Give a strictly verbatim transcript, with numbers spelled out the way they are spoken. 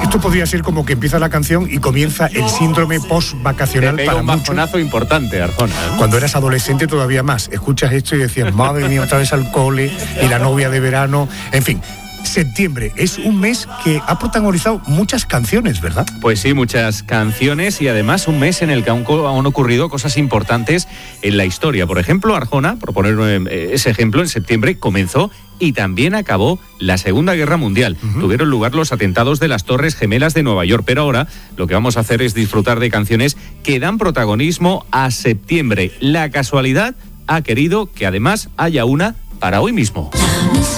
Esto podría ser como que empieza la canción y comienza el síndrome post-vacacional Te pega para un muchos. bajonazo importante, Arjona, ¿eh? Cuando eras adolescente todavía más. Escuchas esto y decías, madre mía, otra vez al cole y la novia de verano. En fin, septiembre es un mes que ha protagonizado muchas canciones, ¿verdad? Pues sí, muchas canciones y además un mes en el que han, han ocurrido cosas importantes en la historia. Por ejemplo, Arjona, por poner eh, ese ejemplo, en septiembre comenzó y también acabó la Segunda Guerra Mundial. Uh-huh. Tuvieron lugar los atentados de las Torres Gemelas de Nueva York, pero ahora lo que vamos a hacer es disfrutar de canciones que dan protagonismo a septiembre. La casualidad ha querido que además haya una para hoy mismo.